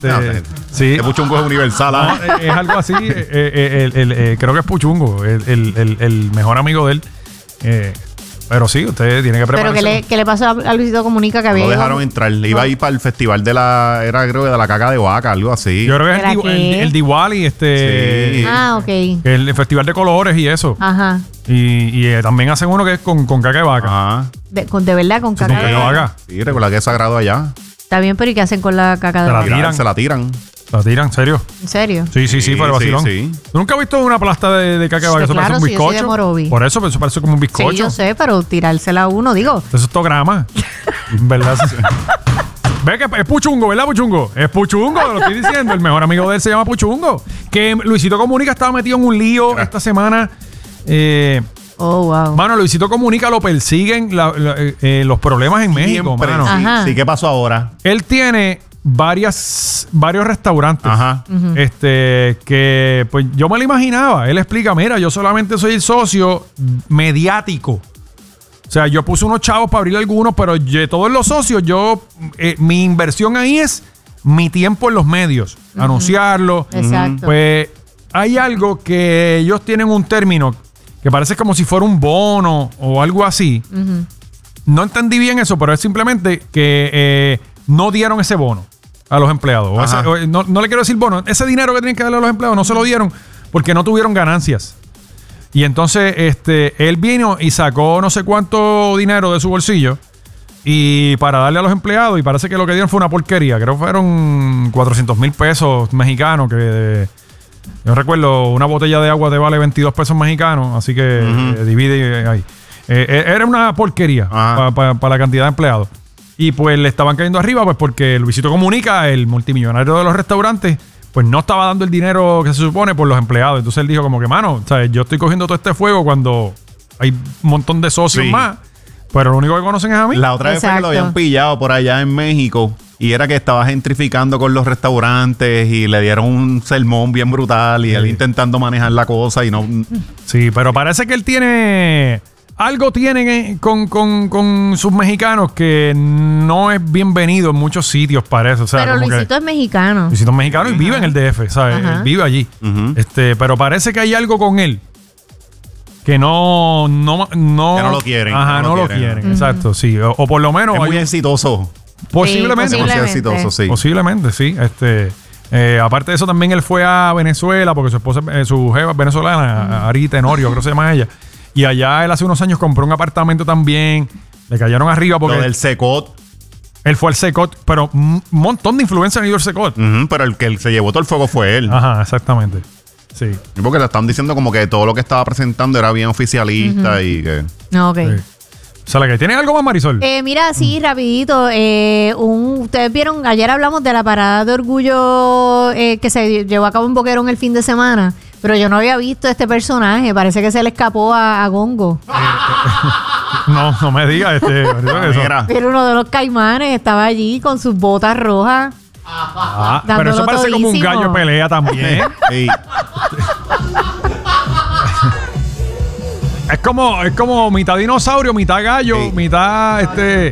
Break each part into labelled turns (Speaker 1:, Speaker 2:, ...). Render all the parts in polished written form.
Speaker 1: Sí.
Speaker 2: Que Puchungo es universal.
Speaker 1: No, es algo así. Creo que es Puchungo, el mejor amigo de él. Pero sí, usted tiene que prepararse.
Speaker 3: Pero ¿qué le pasó a Luisito Comunica que había?
Speaker 2: No dejaron entrar. Iba a ir para el festival de creo que de la caca de vaca, algo así.
Speaker 1: Yo creo que es el Diwali,
Speaker 2: Sí.
Speaker 3: Ah, ok.
Speaker 1: el festival de colores y eso.
Speaker 3: Ajá.
Speaker 1: Y también hacen uno que es con caca de vaca.
Speaker 2: Ajá.
Speaker 3: De verdad, con
Speaker 1: Sí,
Speaker 3: caca.
Speaker 1: con caca de vaca.
Speaker 2: Sí, recuerda que es sagrado allá.
Speaker 3: Está bien, pero ¿y qué hacen con la caca de
Speaker 1: Se la
Speaker 3: vaca?
Speaker 1: tiran.
Speaker 2: Se la tiran.
Speaker 1: ¿La tiran? ¿En serio?
Speaker 3: ¿En serio?
Speaker 1: Sí, para vacilón.
Speaker 2: Sí.
Speaker 1: ¿Tú nunca has visto una plasta de caca de vaca? Eso
Speaker 3: Claro,
Speaker 1: parece un
Speaker 3: sí, yo soy de
Speaker 1: bizcocho.
Speaker 3: Morovi.
Speaker 1: Por eso parece como un bizcocho.
Speaker 3: Sí, yo sé, pero tirársela a uno, digo.
Speaker 1: Eso es tograma. ¿Verdad? Ve que es Puchungo, ¿verdad, Puchungo? Es Puchungo, lo estoy diciendo. El mejor amigo de él se llama Puchungo. Que Luisito Comunica estaba metido en un lío esta semana.
Speaker 3: Oh, wow.
Speaker 1: Mano, Luisito Comunica lo persiguen los problemas en México,
Speaker 2: Siempre.
Speaker 1: mano.
Speaker 3: Ajá.
Speaker 2: Sí, ¿qué pasó ahora?
Speaker 1: Él tiene varios restaurantes.
Speaker 2: Ajá.
Speaker 1: Que pues yo me lo imaginaba. Él explica, mira, yo solamente soy el socio mediático. O sea, yo puse unos chavos para abrir algunos, pero de todos los socios, mi inversión ahí es mi tiempo en los medios. Anunciarlo.
Speaker 3: Exacto.
Speaker 1: Pues hay algo que ellos tienen un término que parece como si fuera un bono o algo así. No entendí bien eso, pero es simplemente que no dieron ese bono a los empleados. No le quiero decir bono. Ese dinero que tienen que darle a los empleados no se lo dieron porque no tuvieron ganancias. Y entonces él vino y sacó no sé cuánto dinero de su bolsillo y para darle a los empleados, y parece que lo que dieron fue una porquería. Creo que fueron 400,000 pesos mexicanos, que yo recuerdo una botella de agua te vale 22 pesos mexicanos, así que divide ahí. Era una porquería para la cantidad de empleados. Y pues le estaban cayendo arriba, pues porque Luisito Comunica, el multimillonario de los restaurantes, pues no estaba dando el dinero que se supone por los empleados. Entonces él dijo como que, mano, ¿sabes? Yo estoy cogiendo todo este fuego cuando hay un montón de socios más, pero lo único que conocen es a mí.
Speaker 2: La otra vez fue que lo habían pillado por allá en México y era que estaba gentrificando con los restaurantes y le dieron un sermón bien brutal y él intentando manejar la cosa y no...
Speaker 1: Sí, pero parece que él tiene... Algo tienen con sus mexicanos que no es bienvenido en muchos sitios, parece. O sea,
Speaker 3: pero Luisito es mexicano.
Speaker 1: Luisito es mexicano y vive en el DF, ¿sabes? Él vive allí. Pero parece que hay algo con él que no
Speaker 2: que no lo quieren.
Speaker 1: Ajá, no lo quieren. Exacto, sí. O por lo menos...
Speaker 2: Es muy exitoso.
Speaker 1: Posiblemente.
Speaker 3: Sí,
Speaker 2: Demasiado exitoso, sí.
Speaker 1: Posiblemente, sí. Aparte de eso, también él fue a Venezuela porque su esposa, su jeva es venezolana, Ari Tenorio, creo que se llama ella. Y allá él hace unos años compró un apartamento también. Le cayeron arriba porque...
Speaker 2: Lo del Secot.
Speaker 1: Él fue al Secot, pero un montón de influencia en el Secot.
Speaker 2: Pero el que se llevó todo el fuego fue él.
Speaker 1: Ajá, exactamente. Sí.
Speaker 2: Porque le están diciendo como que todo lo que estaba presentando era bien oficialista y que...
Speaker 3: Ok.
Speaker 1: Sí. O sea, ¿tienes algo más, Marisol?
Speaker 3: Mira, sí, rapidito. Ustedes vieron, ayer hablamos de la parada de orgullo que se llevó a cabo en Boquerón el fin de semana. Pero yo no había visto este personaje. Parece que se le escapó a Gongo.
Speaker 1: No me digas eso.
Speaker 3: Pero uno de los caimanes estaba allí con sus botas rojas.
Speaker 1: Pero eso parece como un gallo de pelea también.
Speaker 2: Sí.
Speaker 1: Es como mitad dinosaurio, mitad gallo, mitad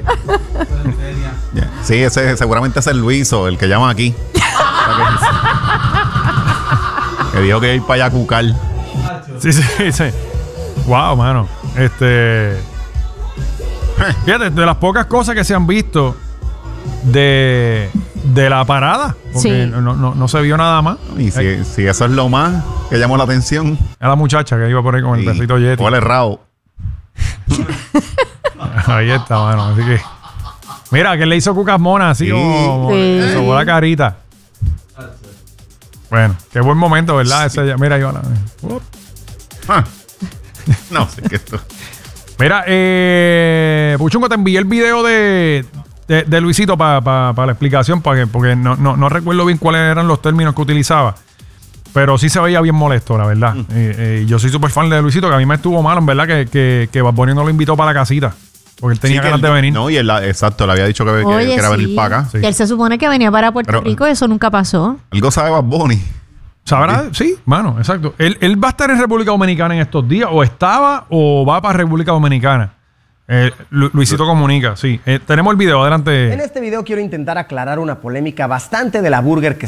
Speaker 2: Sí, ese seguramente es el Luiso, el que llaman aquí. Que dijo que iba a ir para allá a cucar.
Speaker 1: Sí. Wow, mano. Fíjate, de las pocas cosas que se han visto de la parada, porque no se vio nada más.
Speaker 2: Y si eso es lo más que llamó la atención.
Speaker 1: A la muchacha que iba por ahí con el perrito Yeti.
Speaker 2: ¿Cuál es Rao?
Speaker 1: Ahí está, mano. Así que... Mira, que le hizo cucas monas así como... Le sobó la carita. Bueno, qué buen momento, ¿verdad? Mira, ahí va la...
Speaker 2: No sé qué esto...
Speaker 1: Mira, Puchungo, te envié el video de Luisito para la explicación, porque no recuerdo bien cuáles eran los términos que utilizaba. Pero sí se veía bien molesto, la verdad. Yo soy súper fan de Luisito, que a mí me estuvo malo, en verdad, que Bad Bunny no lo invitó para la casita. Porque él tenía ganas de venir.
Speaker 2: No, y él, exacto, le había dicho que quería venir para acá.
Speaker 3: Sí. Que él se supone que venía para Puerto Rico y eso nunca pasó.
Speaker 2: Algo sabe Bad Bunny.
Speaker 1: ¿Sabrá? Sí, mano, exacto. Él va a estar en República Dominicana en estos días, o estaba, o va para República Dominicana. Luisito Comunica, sí. Tenemos el video, adelante.
Speaker 4: En este video quiero intentar aclarar una polémica bastante de la burger que